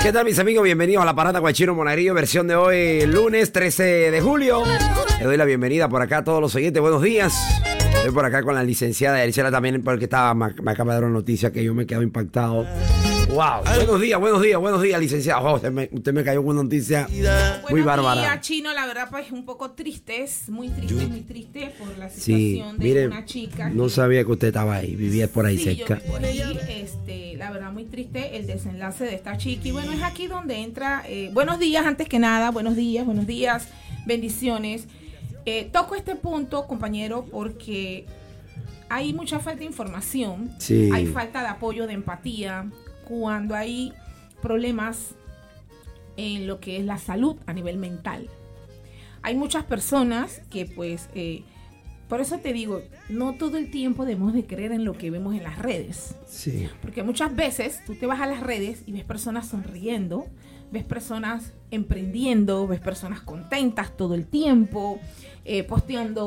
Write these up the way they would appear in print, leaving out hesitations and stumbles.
¿Qué tal, mis amigos? Bienvenidos a la Parada Guachiro Monaguillo, versión de hoy, lunes 13 de julio. Le doy la bienvenida por acá a todos los oyentes. Buenos días. Estoy por acá con la licenciada Elisela también, porque me acaba de dar una noticia que yo me quedo impactado. ¡Wow! Buenos días, licenciada. Oh, usted me cayó con una noticia muy bárbara. Buenos días, Chino. La verdad, pues, un poco tristes, muy triste por la situación de una chica. No sabía que usted estaba ahí, vivía por ahí cerca. Yo vivo ahí, la verdad, muy triste el desenlace de esta chica. Y bueno, es aquí donde entra. Buenos días, antes que nada. Buenos días, bendiciones. Toco este punto, compañero, porque hay mucha falta de información. Sí. Hay falta de apoyo, de empatía. Cuando hay problemas en lo que es la salud a nivel mental. Hay muchas personas que pues, por eso te digo, no todo el tiempo debemos de creer en lo que vemos en las redes. Sí. Porque muchas veces tú te vas a las redes y ves personas sonriendo, ves personas emprendiendo, ves personas contentas todo el tiempo, posteando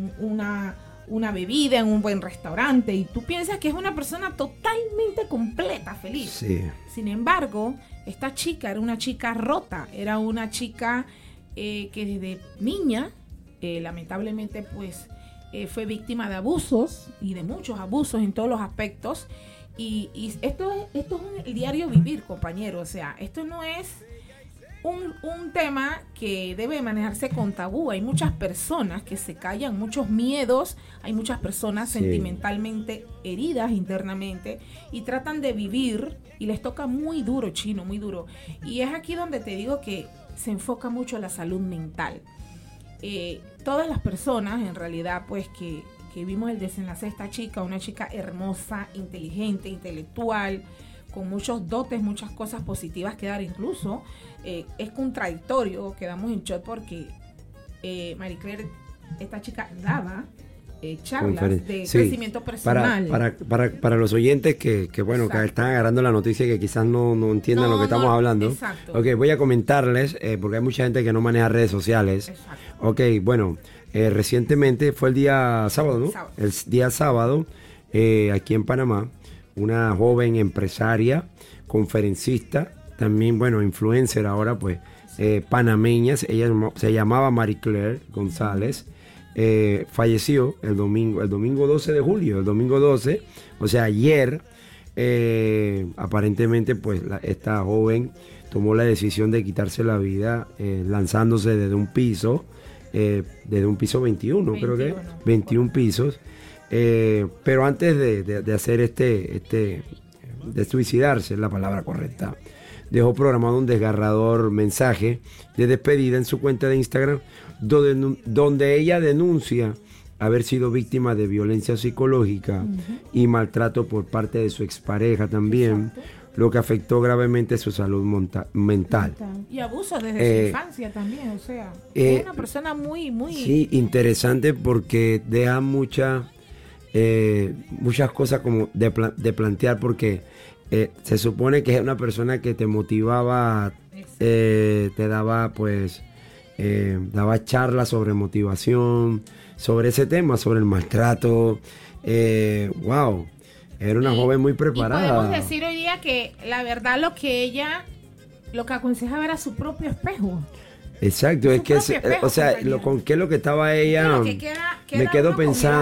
una bebida en un buen restaurante y tú piensas que es una persona totalmente completa, feliz. Sí. Sin embargo, esta chica era una chica rota, era una chica que desde niña, lamentablemente, pues, fue víctima de abusos y de muchos abusos en todos los aspectos. Y esto es el diario vivir, compañero. O sea, esto no es un tema que debe manejarse con tabú. Hay muchas personas que se callan, muchos miedos, hay muchas personas sentimentalmente heridas internamente y tratan de vivir y les toca muy duro, Chino, muy duro. Y es aquí donde te digo que se enfoca mucho la salud mental. Todas las personas, en realidad, pues que vimos el desenlace de esta chica, una chica hermosa, inteligente, intelectual, con muchos dotes, muchas cosas positivas que dar. Incluso es contradictorio, quedamos en shock porque Marie Claire, esta chica daba charlas de crecimiento personal. Para los oyentes que bueno, que están agarrando la noticia y que quizás no entiendan lo que estamos hablando. Exacto. Ok, voy a comentarles, porque hay mucha gente que no maneja redes sociales. Exacto. Ok, bueno, recientemente fue el día sábado, ¿no? Sábado. El día sábado, aquí en Panamá, una joven empresaria, conferencista, también, bueno, influencer ahora, pues, panameña, ella se llamaba Marie Claire González, falleció el domingo 12 de julio, o sea, ayer, aparentemente, pues, esta joven tomó la decisión de quitarse la vida, lanzándose desde un piso 21, creo que 21 pisos. Pero antes de hacer de suicidarse, es la palabra correcta, dejó programado un desgarrador mensaje de despedida en su cuenta de Instagram, donde ella denuncia haber sido víctima de violencia psicológica y maltrato por parte de su expareja también. Exacto. Lo que afectó gravemente su salud mental. Y abuso desde su infancia también, o sea, es una persona muy... Sí, interesante porque deja muchas cosas como de plantear, porque se supone que es una persona que te motivaba, te daba pues, daba charlas sobre motivación, sobre ese tema, sobre el maltrato, wow. Era una joven muy preparada. Y podemos decir hoy día que la verdad lo que aconsejaba era su propio espejo. Exacto, es que espejo, o sea, con qué lo que estaba ella, me quedo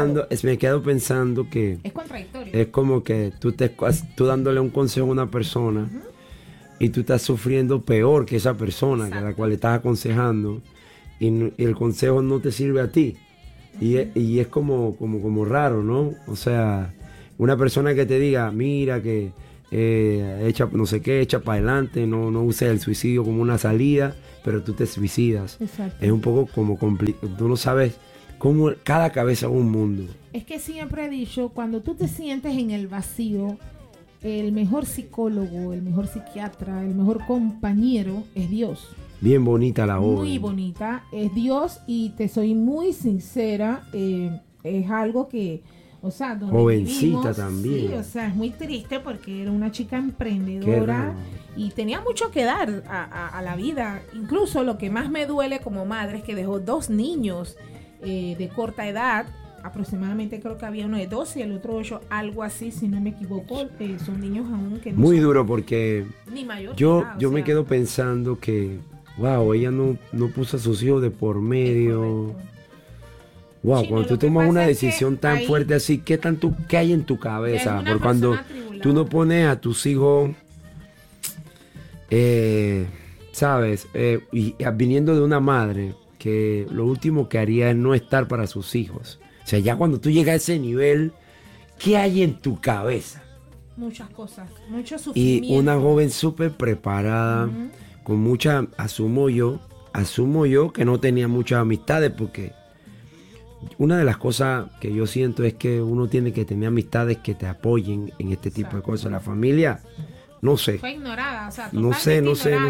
pensando que es contradictorio. Es como que tú dándole un consejo a una persona y tú estás sufriendo peor que esa persona. Exacto. Que la cual le estás aconsejando y el consejo no te sirve a ti. Y es como raro, ¿no? O sea, una persona que te diga, mira que echa no sé qué, echa para adelante, no uses el suicidio como una salida, pero tú te suicidas. Exacto. Es un poco como complicado, tú no sabes cómo cada cabeza es un mundo. Es que siempre he dicho, cuando tú te sientes en el vacío, el mejor psicólogo, el mejor psiquiatra, el mejor compañero es Dios. Bien bonita la obra. Muy bonita, es Dios, y te soy muy sincera, es algo que... O sea, donde jovencita vivimos, también. Sí, o sea, es muy triste porque era una chica emprendedora y tenía mucho que dar a la vida. Incluso lo que más me duele como madre es que dejó 2 niños de corta edad aproximadamente creo que había uno de 12 y el otro 8, algo así, si no me equivoco. Son niños aún que no Muy son duro porque ni mayor yo de edad, me quedo pensando que, wow, ella no puso a sus hijos de por medio. Wow, Chino, cuando tú lo que tomas pasa una es que decisión tan ahí fuerte así, ¿qué hay en tu cabeza? es una Porque cuando persona atribulada. tú no pones a tus hijos, ¿sabes? Y viniendo de una madre que lo último que haría es no estar para sus hijos. O sea, ya cuando tú llegas a ese nivel, ¿qué hay en tu cabeza? Muchas cosas, mucho sufrimiento. Y una joven súper preparada, con mucha, asumo yo que no tenía muchas amistades, porque una de las cosas que yo siento es que uno tiene que tener amistades que te apoyen en este tipo de cosas. La familia, no sé. Fue ignorada, o sea, No sé.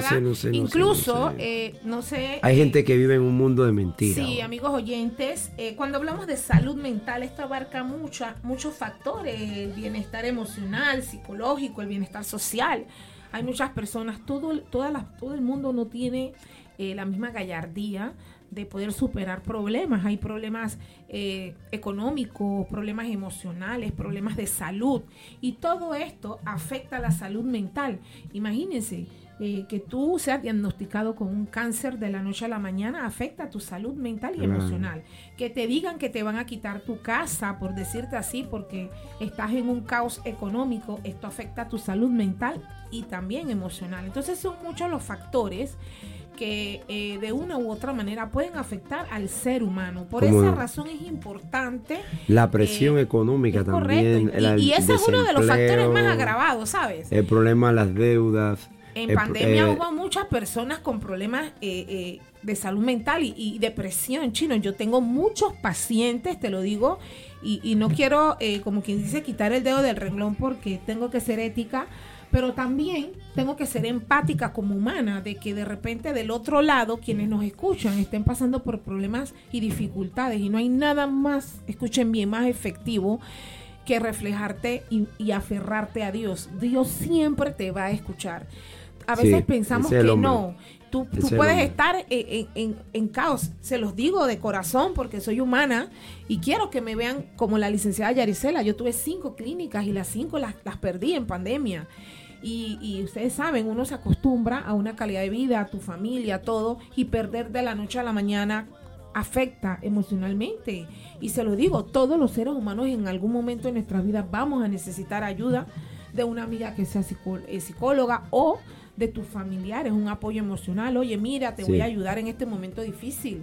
Incluso, no sé. Hay gente que vive en un mundo de mentiras. Sí, amigos oyentes, cuando hablamos de salud mental, esto abarca muchos factores, el bienestar emocional, psicológico, el bienestar social. Hay muchas personas, todo el mundo no tiene la misma gallardía de poder superar problemas. Hay problemas económicos, problemas emocionales, problemas de salud, y todo esto afecta a la salud mental. Imagínense que tú seas diagnosticado con un cáncer de la noche a la mañana, afecta a tu salud mental y emocional. Que te digan que te van a quitar tu casa, por decirte así, porque estás en un caos económico, esto afecta a tu salud mental y también emocional. Entonces son muchos los factores que de una u otra manera pueden afectar al ser humano. Por esa razón es importante la presión económica también. Y ese es uno de los factores más agravados, ¿sabes? El problema de las deudas. En pandemia hubo muchas personas con problemas de salud mental y depresión, Chino. Yo tengo muchos pacientes, te lo digo, y no quiero, como quien dice, quitar el dedo del renglón porque tengo que ser ética, pero también tengo que ser empática como humana, de que de repente del otro lado quienes nos escuchan estén pasando por problemas y dificultades, y no hay nada más, escuchen bien, más efectivo que reflejarte y aferrarte a Dios. Dios siempre te va a escuchar. A veces pensamos que no. Tú puedes estar en caos. Se los digo de corazón porque soy humana y quiero que me vean como la licenciada Yaricela. Yo tuve 5 clínicas y las 5 las perdí en pandemia. Y ustedes saben, uno se acostumbra a una calidad de vida, a tu familia, a todo, y perder de la noche a la mañana afecta emocionalmente. Y se lo digo, todos los seres humanos en algún momento de nuestra vida vamos a necesitar ayuda de una amiga que sea psicóloga o de tus familiares, un apoyo emocional. Oye, mira, te voy a ayudar en este momento difícil.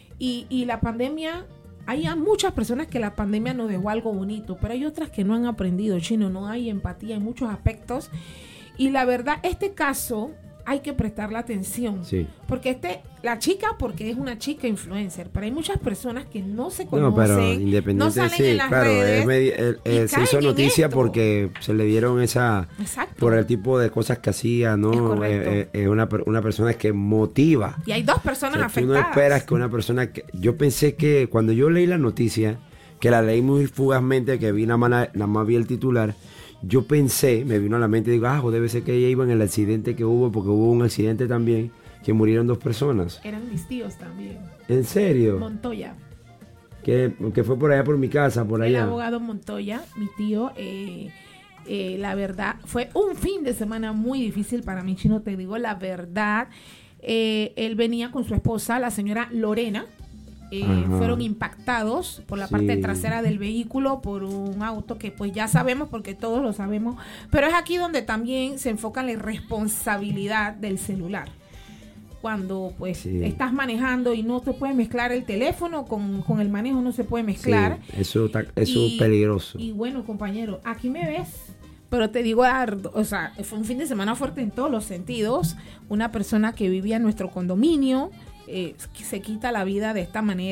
Y la pandemia, hay muchas personas que la pandemia nos dejó algo bonito, pero hay otras que no han aprendido, Chino. No hay empatía en muchos aspectos. Y la verdad, este caso hay que prestarle atención. Porque la chica, porque es una chica influencer, pero hay muchas personas que no se conocen, no, pero independiente, no salen en las redes. Se hizo noticia porque se le dieron por el tipo de cosas que hacía, ¿no? Una persona que motiva. Y hay 2 personas afectadas. Tú no esperas que una persona yo pensé que cuando yo leí la noticia, que la leí muy fugazmente, que vi nada más vi el titular, yo pensé, me vino a la mente, digo, debe ser que ella iba en el accidente que hubo, porque hubo un accidente también, que murieron 2 personas. Eran mis tíos también. ¿En serio? Montoya. Que fue por allá por mi casa, por allá. El abogado Montoya, mi tío, la verdad, fue un fin de semana muy difícil para mí, Chino, te digo la verdad. Él venía con su esposa, la señora Lorena. Fueron impactados por la parte trasera del vehículo por un auto que pues ya sabemos, porque todos lo sabemos, pero es aquí donde también se enfoca la irresponsabilidad del celular. Cuando pues estás manejando y no te puedes mezclar el teléfono con el manejo, no se puede mezclar. Eso es peligroso. Y bueno, compañero, aquí me ves, pero te digo, o sea, fue un fin de semana fuerte en todos los sentidos. Una persona que vivía en nuestro condominio se quita la vida de esta manera.